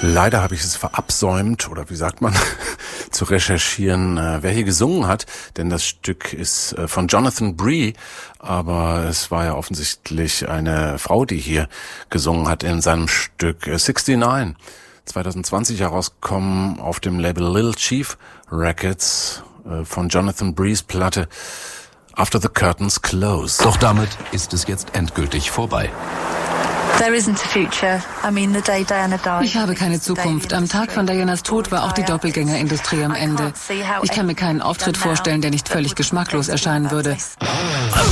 Leider habe ich es verabsäumt, oder wie sagt man, zu recherchieren, wer hier gesungen hat, denn das Stück ist von Jonathan Bree, aber es war ja offensichtlich eine Frau, die hier gesungen hat in seinem Stück 69, 2020 herausgekommen auf dem Label Lil Chief Records von Jonathan Brees Platte After the Curtains Close. Doch damit ist es jetzt endgültig vorbei. Ich habe keine Zukunft. Am Tag von Dianas Tod war auch die Doppelgängerindustrie am Ende. Ich kann mir keinen Auftritt vorstellen, der nicht völlig geschmacklos erscheinen würde.